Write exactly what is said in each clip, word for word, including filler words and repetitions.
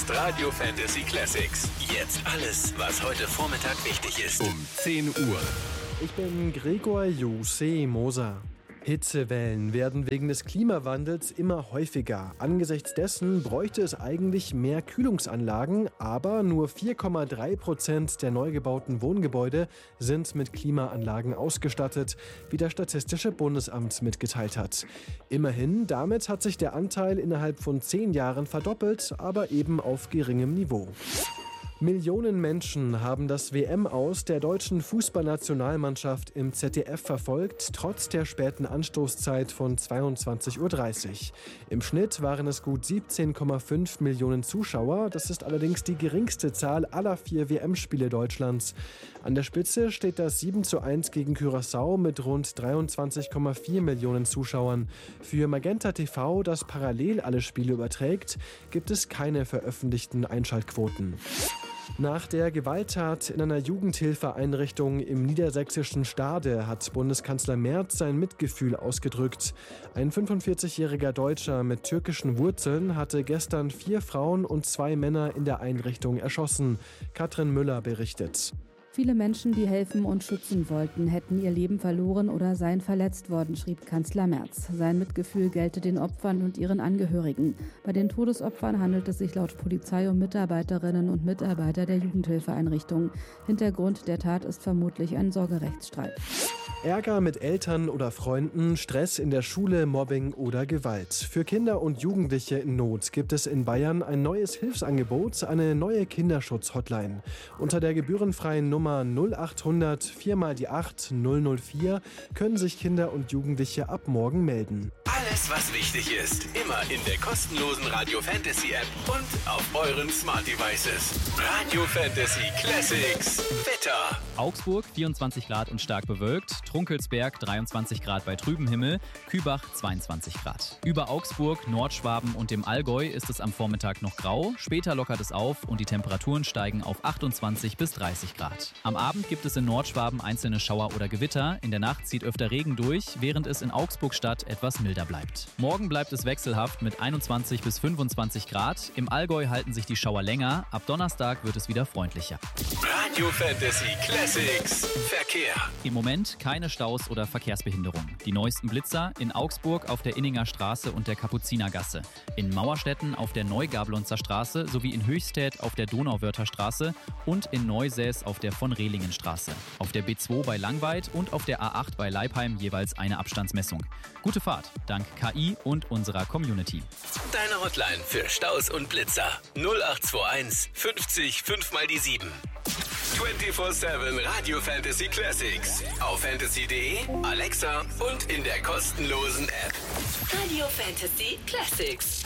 ist Radio Fantasy Classics. Jetzt alles, was heute Vormittag wichtig ist. Um zehn Uhr. Ich bin Gregor Jose Moser. Hitzewellen werden wegen des Klimawandels immer häufiger. Angesichts dessen bräuchte es eigentlich mehr Kühlungsanlagen, aber nur vier Komma drei Prozent der neu gebauten Wohngebäude sind mit Klimaanlagen ausgestattet, wie das Statistische Bundesamt mitgeteilt hat. Immerhin, damit hat sich der Anteil innerhalb von zehn Jahren verdoppelt, aber eben auf geringem Niveau. Millionen Menschen haben das W M-Aus der deutschen Fußballnationalmannschaft im Z D F verfolgt, trotz der späten Anstoßzeit von zweiundzwanzig Uhr dreißig. Im Schnitt waren es gut siebzehn Komma fünf Millionen Zuschauer. Das ist allerdings die geringste Zahl aller vier W M-Spiele Deutschlands. An der Spitze steht das sieben zu eins gegen Curaçao mit rund dreiundzwanzig Komma vier Millionen Zuschauern. Für Magenta T V, das parallel alle Spiele überträgt, gibt es keine veröffentlichten Einschaltquoten. Nach der Gewalttat in einer Jugendhilfeeinrichtung im niedersächsischen Stade hat Bundeskanzler Merz sein Mitgefühl ausgedrückt. Ein fünfundvierzigjähriger Deutscher mit türkischen Wurzeln hatte gestern vier Frauen und zwei Männer in der Einrichtung erschossen. Katrin Müller berichtet. Viele Menschen, die helfen und schützen wollten, hätten ihr Leben verloren oder seien verletzt worden, schrieb Kanzler Merz. Sein Mitgefühl gelte den Opfern und ihren Angehörigen. Bei den Todesopfern handelt es sich laut Polizei um Mitarbeiterinnen und Mitarbeiter der Jugendhilfeeinrichtung. Hintergrund der Tat ist vermutlich ein Sorgerechtsstreit. Ärger mit Eltern oder Freunden, Stress in der Schule, Mobbing oder Gewalt. Für Kinder und Jugendliche in Not gibt es in Bayern ein neues Hilfsangebot, eine neue Kinderschutz-Hotline. Unter der gebührenfreien Nummer null achthundert vier mal die acht null null vier können sich Kinder und Jugendliche ab morgen melden. Alles, was wichtig ist, immer in der kostenlosen Radio Fantasy App und auf euren Smart Devices. Radio Fantasy Classics. Wetter. Augsburg vierundzwanzig Grad und stark bewölkt, Trunkelsberg dreiundzwanzig Grad bei trübem Himmel, Kübach zweiundzwanzig Grad. Über Augsburg, Nordschwaben und dem Allgäu ist es am Vormittag noch grau, später lockert es auf und die Temperaturen steigen auf achtundzwanzig bis dreißig Grad. Am Abend gibt es in Nordschwaben einzelne Schauer oder Gewitter, in der Nacht zieht öfter Regen durch, während es in Augsburg-Stadt etwas milder bleibt. Morgen bleibt es wechselhaft mit einundzwanzig bis fünfundzwanzig Grad, im Allgäu halten sich die Schauer länger, ab Donnerstag wird es wieder freundlicher. Radio Fantasy Classics. Verkehr. Im Moment keine Staus oder Verkehrsbehinderung. Die neuesten Blitzer in Augsburg auf der Inninger Straße und der Kapuzinergasse, in Mauerstetten auf der Neugablonzer Straße sowie in Höchstädt auf der Donauwörther Straße und in Neusäß auf der von Rehlingen Straße. Auf der B zwei bei Langweid und auf der A acht bei Leipheim jeweils eine Abstandsmessung. Gute Fahrt, dank K I und unserer Community. Deine Hotline für Staus und Blitzer null acht zwei eins fünfzig fünf mal die sieben. vierundzwanzig sieben Radio Fantasy Classics. Auf fantasy punkt de, Alexa und in der kostenlosen App. Radio Fantasy Classics.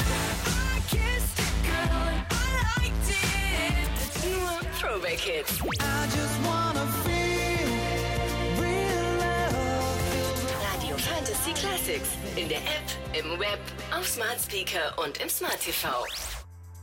Nur Throwback Hits. Radio Fantasy Classics. In der App, im Web, auf Smart Speaker und im Smart T V.